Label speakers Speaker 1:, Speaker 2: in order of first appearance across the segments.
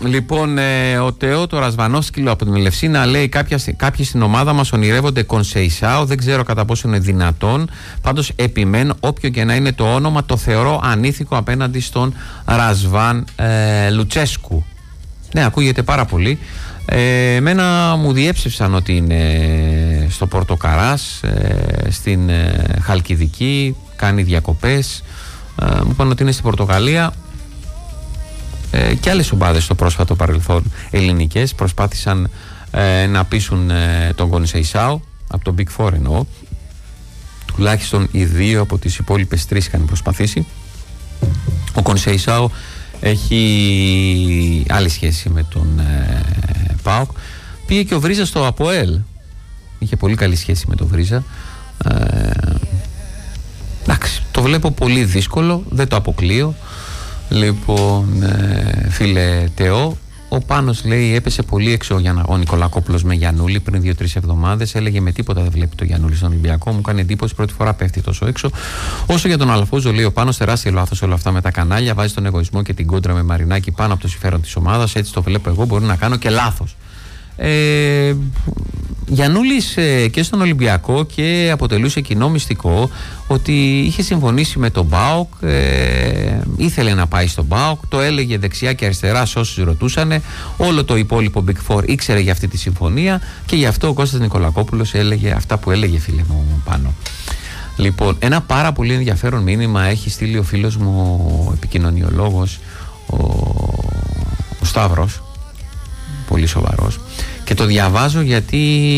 Speaker 1: Λοιπόν, ο Τεό, το ρασβανόσκυλο από την Ελευσίνα, λέει: κάποιοι στην ομάδα μας ονειρεύονται Κονσεϊσάο. Δεν ξέρω κατά πόσο είναι δυνατόν. Πάντως επιμένω, όποιο και να είναι το όνομα, το θεωρώ ανήθικο απέναντι στον Ρασβάν Λουτσέσκου. Ναι, ακούγεται πάρα πολύ. Εμένα μου διέψευσαν ότι είναι στο Πορτοκαράς, στην Χαλκιδική, κάνει διακοπές. Μου είπαν ότι είναι στην Πορτογαλία. Και άλλες ομάδες στο πρόσφατο παρελθόν ελληνικές προσπάθησαν να πείσουν τον Κονσεϊσάο, από τον Big Four εννοώ. Τουλάχιστον οι δύο από τις υπόλοιπες τρεις είχαν προσπαθήσει. Ο Κονσεϊσάο έχει άλλη σχέση με τον ΠΑΟΚ. Πήγε και ο Βρίζας στο ΑΠΟΕΛ. Είχε πολύ καλή σχέση με τον Βρίζα. Εντάξει, το βλέπω πολύ δύσκολο, δεν το αποκλείω. Λοιπόν, φίλε Τεό, ο Πάνος λέει έπεσε πολύ έξω ο Νικολακόπουλος με Γιαννούλη πριν 2-3 εβδομάδες. Έλεγε με τίποτα δεν βλέπει το Γιαννούλη στον Ολυμπιακό. Μου κάνει εντύπωση, πρώτη φορά πέφτει τόσο έξω. Όσο για τον Αλαφούζο, λέει ο Πάνος, τεράστιο λάθος όλα αυτά με τα κανάλια. Βάζει τον εγωισμό και την κόντρα με Μαρινάκη πάνω από το συμφέρον της ομάδας. Έτσι το βλέπω εγώ. Μπορεί να κάνω και λάθος. Γιαννούλης και στον Ολυμπιακό και αποτελούσε κοινό μυστικό ότι είχε συμφωνήσει με τον ΠΑΟΚ, ήθελε να πάει στον ΠΑΟΚ, το έλεγε δεξιά και αριστερά σε όσους ρωτούσανε. Όλο το υπόλοιπο Big Four ήξερε για αυτή τη συμφωνία και γι' αυτό ο Κώστας Νικολακόπουλος έλεγε αυτά που έλεγε, φίλε μου, πάνω. Λοιπόν, ένα πάρα πολύ ενδιαφέρον μήνυμα έχει στείλει ο φίλος μου ο επικοινωνιολόγος ο Σταύρος, πολύ σοβαρός, και το διαβάζω γιατί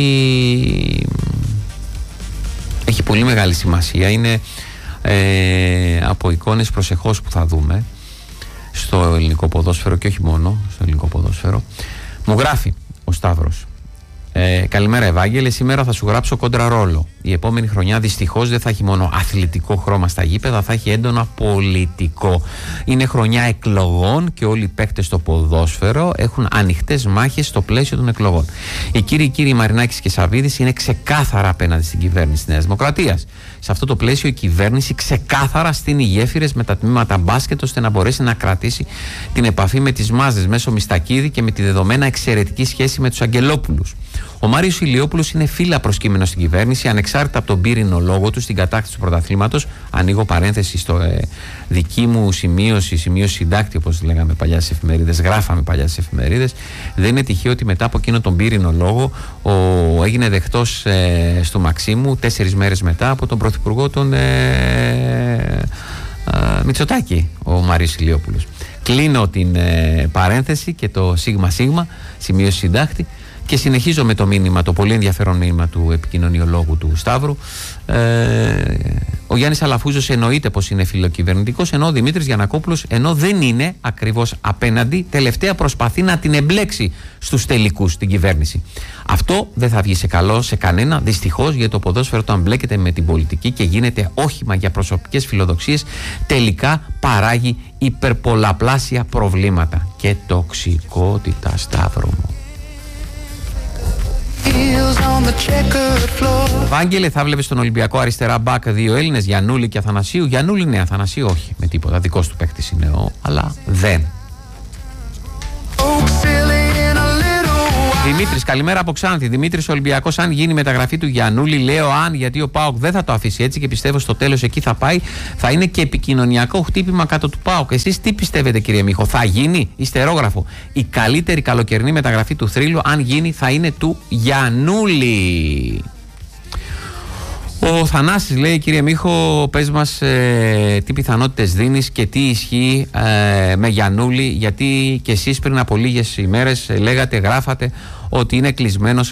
Speaker 1: έχει πολύ μεγάλη σημασία. Είναι από εικόνες προσεχώς που θα δούμε στο ελληνικό ποδόσφαιρο και όχι μόνο στο ελληνικό ποδόσφαιρο. Μου γράφει ο Σταύρος: καλημέρα Ευάγγελε, σήμερα θα σου γράψω κόντρα ρόλο. Η επόμενη χρονιά δυστυχώς δεν θα έχει μόνο αθλητικό χρώμα στα γήπεδα, θα έχει έντονα πολιτικό. Είναι χρονιά εκλογών και όλοι οι παίκτες στο ποδόσφαιρο έχουν ανοιχτές μάχες στο πλαίσιο των εκλογών. Οι κύριοι Μαρινάκης και Σαββίδης είναι ξεκάθαρα απέναντι στην κυβέρνηση της Νέας Δημοκρατίας. Σε αυτό το πλαίσιο η κυβέρνηση ξεκάθαρα στείνει γέφυρες με τα τμήματα μπάσκετ ώστε να μπορέσει να κρατήσει την επαφή με τις μάζες μέσω Μιστακίδη και με τη δεδομένα εξαιρετική σχέση με τους Αγγελόπουλους. Ο Μάριος Ηλιόπουλος είναι φύλλα προσκύμενος στην κυβέρνηση, ανεξάρτητα από τον πύρινο λόγο του στην κατάκτηση του πρωταθλήματος. Ανοίγω παρένθεση στο δική μου σημείωση συντάκτη, όπως λέγαμε παλιά στις εφημερίδες, γράφαμε παλιά στις εφημερίδες. Δεν είναι τυχαίο ότι μετά από εκείνο τον πύρινο λόγο έγινε δεχτός στο Μαξίμου 4 μέρες μετά από τον πρωθυπουργό τον Μητσοτάκη, ο Μάριος Ηλιόπουλος. Κλείνω την παρένθεση και το σίγμα σημείωση συντάκτη. Και συνεχίζω με το μήνυμα, το πολύ ενδιαφέρον μήνυμα του επικοινωνιολόγου του Σταύρου. Ο Γιάννης Αλαφούζος εννοείται πως είναι φιλοκυβερνητικός, ενώ ο Δημήτρης Γιαννακόπουλος, ενώ δεν είναι ακριβώς απέναντι, τελευταία προσπαθεί να την εμπλέξει στους τελικούς την κυβέρνηση. Αυτό δεν θα βγει σε καλό σε κανένα, δυστυχώς, γιατί το ποδόσφαιρο όταν μπλέκεται με την πολιτική και γίνεται όχημα για προσωπικές φιλοδοξίες, τελικά παράγει υπερπολαπλάσια προβλήματα και τοξικότητα, Σταύρο μου. Βάγγελε, θα βλέπεις στον Ολυμπιακό αριστερά μπακ 2 Έλληνες, Γιαννούλη και Αθανασίου? Γιαννούλη ναι, Αθανασίου όχι, με τίποτα, δικός του παίκτης είναι αλλά δεν. Δημήτρης, καλημέρα από Ξάνθη. Δημήτρης, Ολυμπιακός, αν γίνει μεταγραφή του Γιαννούλη, λέω αν, γιατί ο ΠΑΟΚ δεν θα το αφήσει έτσι και πιστεύω στο τέλος εκεί θα πάει, θα είναι και επικοινωνιακό χτύπημα κάτω του ΠΑΟΚ. Εσείς τι πιστεύετε, κύριε Μίχο, θα γίνει? Ιστερόγραφο. Η καλύτερη καλοκαιρινή μεταγραφή του θρύλου, αν γίνει, θα είναι του Γιαννούλη. Ο Θανάσης λέει: κύριε Μίχο, πες μας τι πιθανότητες δίνεις και τι ισχύει με Γιαννούλη, γιατί και εσείς πριν από λίγες ημέρες λέγατε, γράφατε ότι είναι κλεισμένος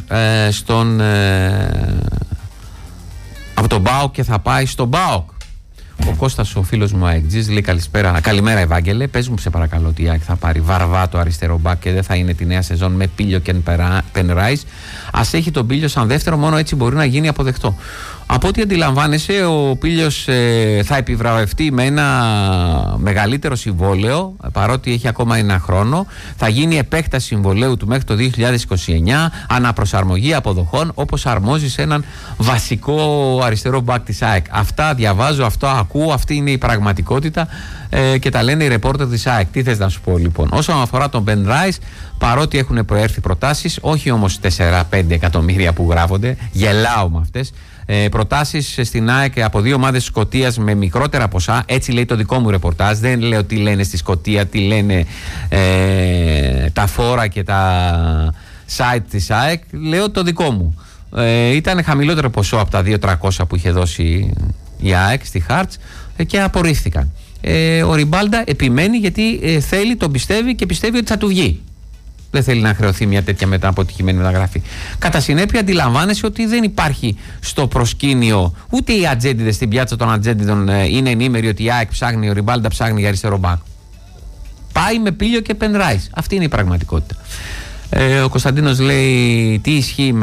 Speaker 1: από τον ΠΑΟΚ και θα πάει στον ΠΑΟΚ. Ο Κώστας, ο φίλος μου αεκτζής, λέει: καλημέρα Ευάγγελε, πες μου σε παρακαλώ ότι η ΑΕΚ θα πάρει Βαρβάτο αριστερό μπακ και δεν θα είναι τη νέα σεζόν με Πίλιο και Πενράις. Ας έχει τον Πίλιο σαν δεύτερο, μόνο έτσι μπορεί να γίνει αποδεκτό. Από ό,τι αντιλαμβάνεσαι, ο Πήλιος θα επιβραβευτεί με ένα μεγαλύτερο συμβόλαιο, παρότι έχει ακόμα ένα χρόνο. Θα γίνει επέκταση συμβολαίου του μέχρι το 2029, αναπροσαρμογή αποδοχών, όπως αρμόζει σε έναν βασικό αριστερό μπακ της ΑΕΚ. Αυτά διαβάζω, αυτό ακούω, αυτή είναι η πραγματικότητα και τα λένε οι ρεπόρτερ της ΑΕΚ. Τι θες να σου πω λοιπόν? Όσον αφορά τον Ben Rice, παρότι έχουν προέρθει προτάσεις, όχι όμως 4-5 εκατομμύρια που γράφονται, γελάω με αυτές. Προτάσεις στην ΑΕΚ από 2 ομάδες της Σκωτίας με μικρότερα ποσά, έτσι λέει το δικό μου ρεπορτάζ. Δεν λέω τι λένε στη Σκωτία, τι λένε τα φόρα και τα site της ΑΕΚ, λέω το δικό μου. Ήταν χαμηλότερο ποσό από τα 2.300 που είχε δώσει η ΑΕΚ στη Χάρτς και απορρίφθηκαν. Ο Ριμπάλντα επιμένει γιατί θέλει, τον πιστεύει και πιστεύει ότι θα του βγει. Δεν θέλει να χρεωθεί μια τέτοια μετά αποτυχημένη μεταγραφή. Κατά συνέπεια, αντιλαμβάνεσαι ότι δεν υπάρχει στο προσκήνιο, ούτε οι ατζέντιδες στην πιάτσα των ατζέντιδων είναι ενήμεροι ότι η ΑΕΚ ψάχνει, ο Ριμπάλντα ψάχνει για αριστερό μπακ. Πάει με Πήλιο και Ben Rice. Αυτή είναι η πραγματικότητα. Ο Κωνσταντίνος λέει τι ισχύει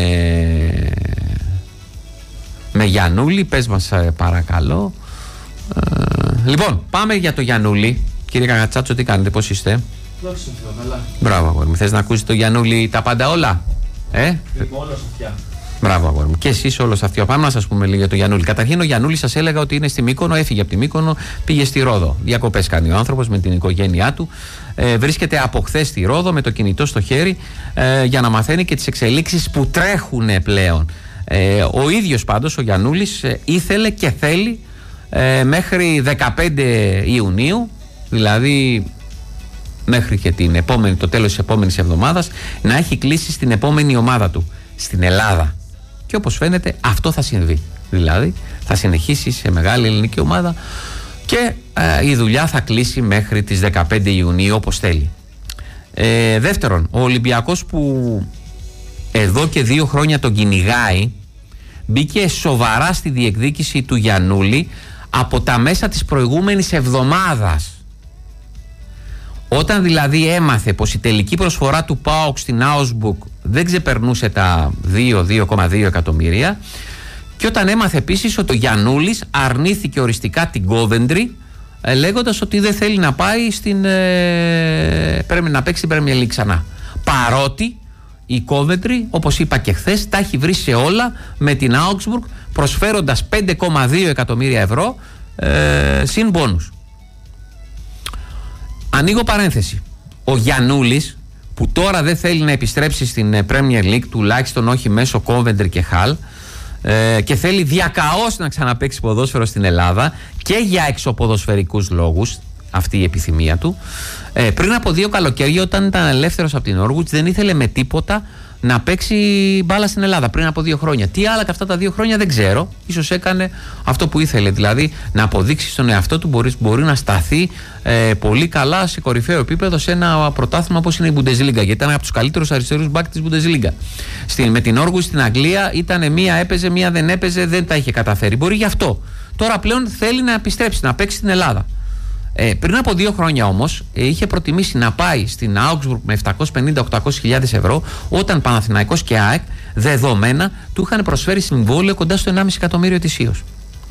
Speaker 1: με Γιαννούλη. Πες μας παρακαλώ. Λοιπόν, πάμε για το Γιαννούλη. Κύριε Καγατσάτσο, τι κάνετε, πώς είστε? Μπράβο, αγόρι μου. Θες να ακούσεις το Γιαννούλη τα πάντα όλα?
Speaker 2: Όλο αυτιά.
Speaker 1: Μπράβο, αγόρι μου. Και εσείς όλο αυτιά. Πάμε να σας πούμε λίγο για το Γιαννούλη. Καταρχήν, ο Γιαννούλη σας έλεγα ότι είναι στη Μύκονο, έφυγε από τη Μύκονο, πήγε στη Ρόδο. Διακοπές κάνει ο άνθρωπος με την οικογένειά του. Βρίσκεται από χθες στη Ρόδο με το κινητό στο χέρι για να μαθαίνει και τις εξελίξεις που τρέχουν πλέον. Ο ίδιος πάντως ο Γιαννούλης ήθελε και θέλει μέχρι 15 Ιουνίου, δηλαδή μέχρι και το τέλος της επόμενης εβδομάδας, να έχει κλείσει στην επόμενη ομάδα του, στην Ελλάδα. Και όπως φαίνεται αυτό θα συμβεί. Δηλαδή θα συνεχίσει σε μεγάλη ελληνική ομάδα και η δουλειά θα κλείσει μέχρι τις 15 Ιουνίου όπως θέλει. Δεύτερον, ο Ολυμπιακός που εδώ και 2 χρόνια τον κυνηγάει, μπήκε σοβαρά στη διεκδίκηση του Γιαννούλη από τα μέσα της προηγούμενης εβδομάδας. Όταν δηλαδή έμαθε πως η τελική προσφορά του ΠΑΟΚ στην Augsburg δεν ξεπερνούσε τα 2,2 εκατομμύρια, και όταν έμαθε επίσης ότι ο Γιαννούλης αρνήθηκε οριστικά την Coventry, λέγοντας ότι δεν θέλει να πάει πρέπει να παίξει στην Premier League ξανά. Παρότι η Coventry, όπως είπα και χθες, τα έχει βρει σε όλα με την Augsburg, προσφέροντας 5,2 εκατομμύρια ευρώ συν μπόνους. Ανοίγω παρένθεση. Ο Γιαννούλης, που τώρα δεν θέλει να επιστρέψει στην Premier League, τουλάχιστον όχι μέσω Coventry και Hull, και θέλει διακαώς να ξαναπαίξει ποδόσφαιρο στην Ελλάδα και για εξωποδοσφαιρικούς λόγους, αυτή η επιθυμία του, πριν από 2 καλοκαίρια, όταν ήταν ελεύθερος από την Norwich, δεν ήθελε με τίποτα να παίξει μπάλα στην Ελλάδα πριν από 2 χρόνια. Τι άλλα και αυτά τα 2 χρόνια δεν ξέρω. Ίσως έκανε αυτό που ήθελε, δηλαδή να αποδείξει στον εαυτό του μπορεί να σταθεί πολύ καλά σε κορυφαίο επίπεδο σε ένα πρωτάθλημα όπως είναι η Bundesliga, γιατί ήταν από τους καλύτερους αριστερούς μπακ της Bundesliga. Με την Norwich στην Αγγλία ήταν μία έπαιζε, μία δεν έπαιζε, δεν τα είχε καταφέρει. Μπορεί γι' αυτό. Τώρα πλέον θέλει να επιστρέψει, να παίξει στην Ελλάδα. Πριν από 2 χρόνια όμως είχε προτιμήσει να πάει στην Augsburg με 750-800 ευρώ, όταν Παναθηναϊκός και ΑΕΚ δεδομένα του είχαν προσφέρει συμβόλαιο κοντά στο 1,5 εκατομμύριο ετησίως.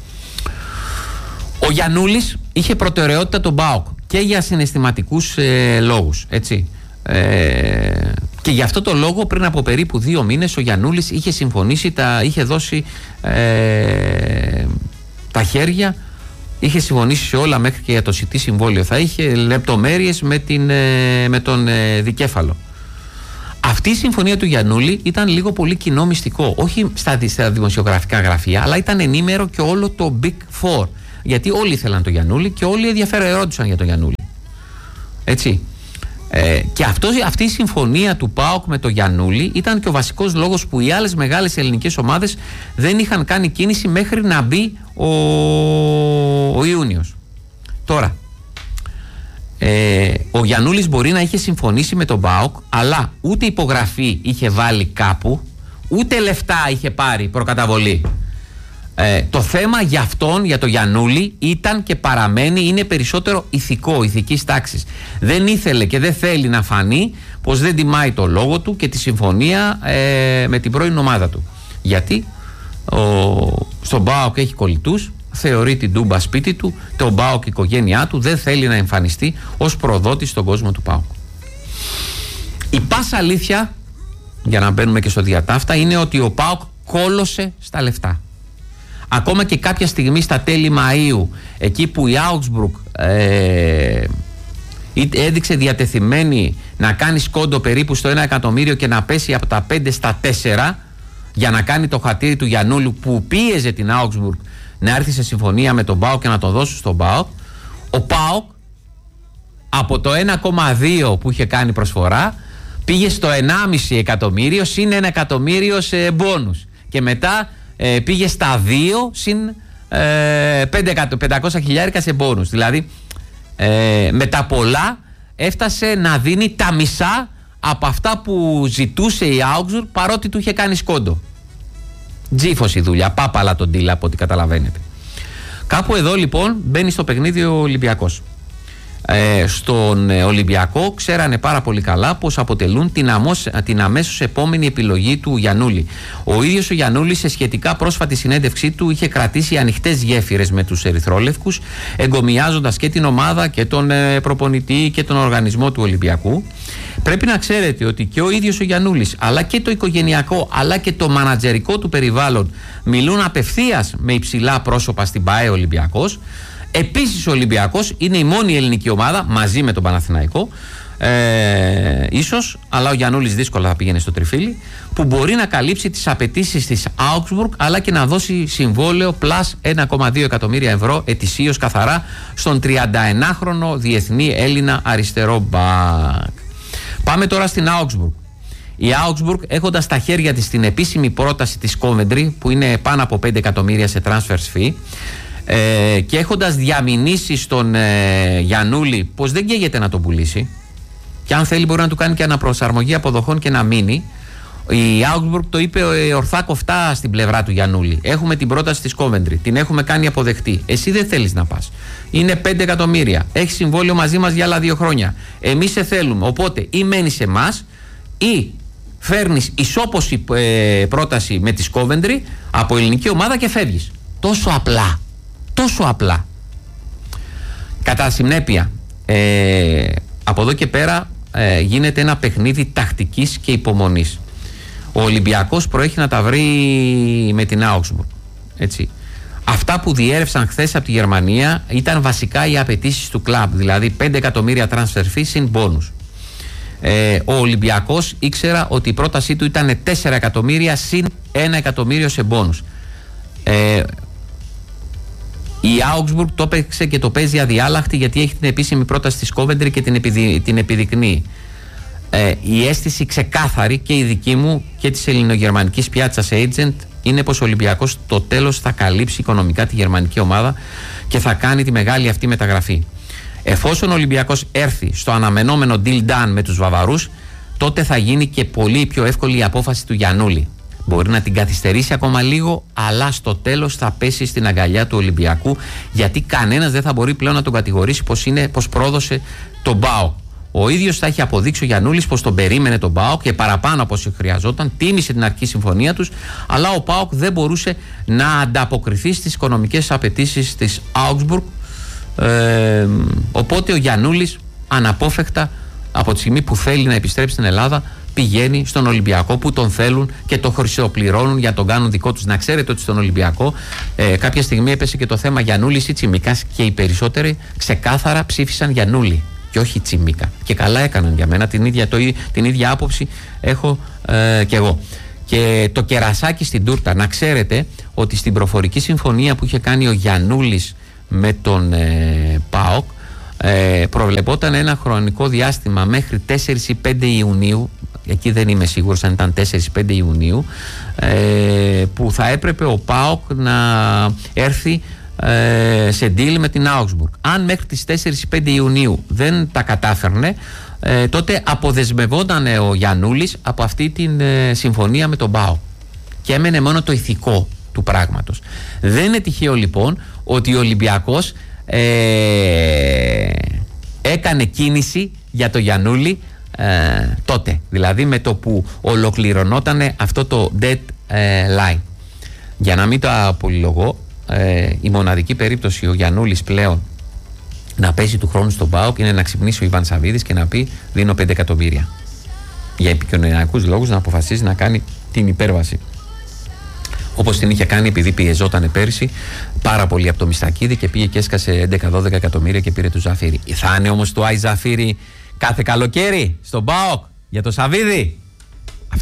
Speaker 1: Ο Γιαννούλης είχε προτεραιότητα τον ΠΑΟΚ και για συναισθηματικούς λόγους, έτσι. Και γι' αυτό το λόγο πριν από περίπου 2 μήνες ο Γιαννούλης είχε συμφωνήσει, είχε δώσει τα χέρια. Είχε συμφωνήσει σε όλα μέχρι και για το σιτή συμβόλαιο. Θα είχε λεπτομέρειες με τον δικέφαλο. Αυτή η συμφωνία του Γιαννούλη ήταν λίγο πολύ κοινό μυστικό. Όχι στα δημοσιογραφικά γραφεία, αλλά ήταν ενήμερο και όλο το Big Four. Γιατί όλοι ήθελαν τον Γιαννούλη και όλοι ενδιαφέρονταν για τον Γιαννούλη. Έτσι. Και αυτή η συμφωνία του ΠΑΟΚ με τον Γιαννούλη ήταν και ο βασικός λόγος που οι άλλες μεγάλες ελληνικές ομάδες δεν είχαν κάνει κίνηση μέχρι να μπει ο Ιούνιος. Τώρα, ο Γιαννούλης μπορεί να είχε συμφωνήσει με τον ΠΑΟΚ, αλλά ούτε υπογραφή είχε βάλει κάπου, ούτε λεφτά είχε πάρει προκαταβολή. Το θέμα για αυτόν, για τον Γιαννούλη, ήταν και παραμένει, είναι περισσότερο ηθικό, ηθικής τάξης. Δεν ήθελε και δεν θέλει να φανεί πως δεν τιμάει το λόγο του και τη συμφωνία με την πρώην ομάδα του. Γιατί στον ΠΑΟΚ έχει κολλητούς, θεωρεί την Τούμπα σπίτι του, τον ΠΑΟΚ η οικογένειά του, δεν θέλει να εμφανιστεί ως προδότης στον κόσμο του ΠΑΟΚ. Η πάσα αλήθεια, για να μπαίνουμε και στο διατάφτα, είναι ότι ο ΠΑΟΚ κόλωσε στα λεφτά. Ακόμα και κάποια στιγμή στα τέλη Μαΐου, εκεί που η Augsburg έδειξε διατεθειμένη να κάνει σκόντο περίπου στο 1 εκατομμύριο και να πέσει από τα 5 στα 4 για να κάνει το χατήρι του Γιαννούλου, που πίεζε την Augsburg να έρθει σε συμφωνία με τον ΠΑΟΚ και να τον δώσει στον ΠΑΟΚ, ο ΠΑΟΚ από το 1,2 που είχε κάνει προσφορά πήγε στο 1,5 εκατομμύριο συν 1 εκατομμύριο σε μπόνους και μετά πήγε στα 2 συν 500 χιλιάρικα σε μπόνους. Δηλαδή με τα πολλά έφτασε να δίνει τα μισά από αυτά που ζητούσε η Augsburg, παρότι του είχε κάνει σκόντο. Τζίφος η δουλειά, πάπαλα τον deal από ό,τι καταλαβαίνετε. Κάπου εδώ λοιπόν μπαίνει στο παιχνίδι ο Ολυμπιακός. Στον Ολυμπιακό ξέρανε πάρα πολύ καλά πως αποτελούν την αμέσως επόμενη επιλογή του Γιαννούλη. Ο ίδιος ο Γιαννούλης σε σχετικά πρόσφατη συνέντευξή του είχε κρατήσει ανοιχτές γέφυρες με τους ερυθρόλευκους, εγκομιάζοντας και την ομάδα και τον προπονητή και τον οργανισμό του Ολυμπιακού. Πρέπει να ξέρετε ότι και ο ίδιος ο Γιαννούλης, αλλά και το οικογενειακό αλλά και το μανατζερικό του περιβάλλον μιλούν απευθείας με υψηλά πρόσωπα στην ΠΑΕ Ολυμπιακός. Επίσης ο Ολυμπιακός είναι η μόνη ελληνική ομάδα, μαζί με τον Παναθηναϊκό ίσως, αλλά ο Γιαννούλης δύσκολα θα πήγαινε στο τριφύλι, που μπορεί να καλύψει τις απαιτήσεις της Augsburg αλλά και να δώσει συμβόλαιο πλάς 1,2 εκατομμύρια ευρώ ετησίως καθαρά στον 31χρονο διεθνή Έλληνα αριστερό μπακ. Πάμε τώρα στην Augsburg. Η Augsburg, έχοντας στα χέρια της την επίσημη πρόταση της Coventry, που είναι πάνω από 5 εκατομμύρια σε transfers fee, και έχοντας διαμηνήσει στον Γιαννούλη πως δεν καίγεται να τον πουλήσει και αν θέλει μπορεί να του κάνει και αναπροσαρμογή αποδοχών και να μείνει, η Augsburg το είπε ορθά κοφτά στην πλευρά του Γιαννούλη. Έχουμε την πρόταση της Coventry, την έχουμε κάνει αποδεκτή. Εσύ δεν θέλεις να πας. Είναι 5 εκατομμύρια. Έχεις συμβόλαιο μαζί μας για άλλα 2 χρόνια. Εμείς σε θέλουμε. Οπότε ή μένεις σε εμάς ή φέρνεις ισόποση πρόταση με τη Coventry από ελληνική ομάδα και φεύγεις. Τόσο απλά. Τόσο απλά. Κατά συνέπεια, από εδώ και πέρα γίνεται ένα παιχνίδι τακτικής και υπομονής. Ο Ολυμπιακός προέχει να τα βρει με την Augsburg. Έτσι. Αυτά που διέρευσαν χθες από τη Γερμανία ήταν βασικά οι απαιτήσεις του κλαμπ, δηλαδή 5 εκατομμύρια transfer fee συν bonus. Ο Ολυμπιακός ήξερα ότι η πρότασή του ήταν 4 εκατομμύρια συν 1 εκατομμύριο σε bonus. Η Augsburg το έπαιξε και το παίζει αδιάλαχτη, γιατί έχει την επίσημη πρόταση της Coventry και την επιδεικνύει. Η αίσθηση ξεκάθαρη και η δική μου και της ελληνογερμανικής πιάτσας agent είναι πως ο Ολυμπιακός το τέλος θα καλύψει οικονομικά τη γερμανική ομάδα και θα κάνει τη μεγάλη αυτή μεταγραφή. Εφόσον ο Ολυμπιακός έρθει στο αναμενόμενο deal done με τους Βαβαρούς, τότε θα γίνει και πολύ πιο εύκολη η απόφαση του Γιαννούλη. Μπορεί να την καθυστερήσει ακόμα λίγο, αλλά στο τέλος θα πέσει στην αγκαλιά του Ολυμπιακού, γιατί κανένας δεν θα μπορεί πλέον να τον κατηγορήσει πως πρόδωσε τον ΠΑΟΚ. Ο ίδιος θα έχει αποδείξει ο Γιαννούλης πως τον περίμενε τον ΠΑΟΚ και παραπάνω από όσο χρειαζόταν, τίμησε την αρχική συμφωνία τους, αλλά ο ΠΑΟΚ δεν μπορούσε να ανταποκριθεί στις οικονομικές απαιτήσεις της Augsburg. Οπότε ο Γιαννούλης αναπόφευκτα, από τη στιγμή που θέλει να επιστρέψει στην Ελλάδα, πηγαίνει στον Ολυμπιακό που τον θέλουν και το χρυσοπληρώνουν για να τον κάνουν δικό τους. Να ξέρετε ότι στον Ολυμπιακό κάποια στιγμή έπεσε και το θέμα Γιαννούλης ή Τσιμίκας και οι περισσότεροι ξεκάθαρα ψήφισαν Γιαννούλη και όχι Τσιμίκα. Και καλά έκαναν για μένα, την ίδια άποψη έχω κι εγώ. Και το κερασάκι στην τούρτα, να ξέρετε ότι στην προφορική συμφωνία που είχε κάνει ο Γιαννούλης με τον ΠΑΟΚ, προβλεπόταν ένα χρονικό διάστημα μέχρι 4 ή 5 Ιουνίου, εκεί δεν είμαι σίγουρος αν ήταν 4-5 Ιουνίου, που θα έπρεπε ο ΠΑΟΚ να έρθει σε deal με την Augsburg. Αν μέχρι τις 4-5 Ιουνίου δεν τα κατάφερνε, τότε αποδεσμευόταν ο Γιαννούλης από αυτή την συμφωνία με τον ΠΑΟΚ και έμενε μόνο το ηθικό του πράγματος. Δεν είναι τυχαίο λοιπόν ότι ο Ολυμπιακός έκανε κίνηση για το Γιαννούλη τότε, δηλαδή με το που ολοκληρωνόταν αυτό το deadline. Για να μην τα πολυλογώ, η μοναδική περίπτωση ο Γιαννούλης πλέον να παίζει του χρόνου στον ΠΑΟΚ είναι να ξυπνήσει ο Ιβάν Σαββίδης και να πει: δίνω 5 εκατομμύρια. Για επικοινωνιακούς λόγους να αποφασίζει να κάνει την υπέρβαση. Όπως την είχε κάνει επειδή πιεζόταν πέρσι πάρα πολύ από το Μιστακίδη και πήγε και έσκασε 11-12 εκατομμύρια και πήρε του Ζαφύρι. Θα είναι όμως το Άι Ζαφύρι κάθε καλοκαίρι στον ΠΑΟΚ για το Σαββίδη?